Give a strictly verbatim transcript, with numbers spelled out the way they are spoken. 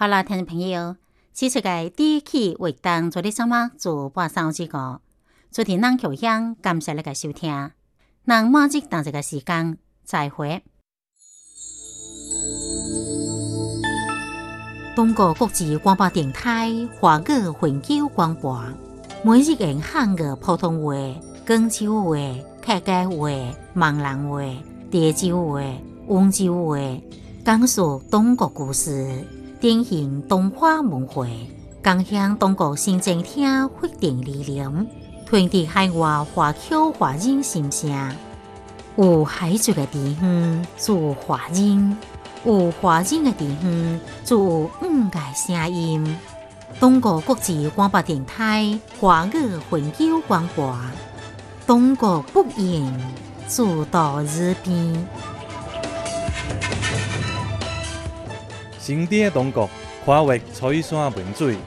好啦，听众朋友，此次嘅第一期活动做啲什么做半小时个，做啲咱口乡，感谢你嘅收听，咱马上等一个时间再会。中国国际广播电台华语永久广播，每日用汉语普通话、广州话、客家话、闽南话、潮州话、温州话，讲述中国故事，典型东华文化，共享中国新政厅发展理念，传递海外华侨华人心声。有海族嘅地方做华人，有华人嘅地方做五个声音。中国国际广播电台华语永久广播，中国不言，主到日边。 新店的中国，跨越彩山文水。